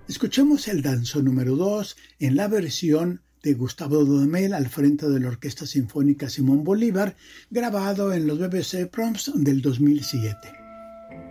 Escuchemos el danzón número 2 en la versión de Gustavo Dudamel al frente de la Orquesta Sinfónica Simón Bolívar, grabado en los BBC Proms del 2007.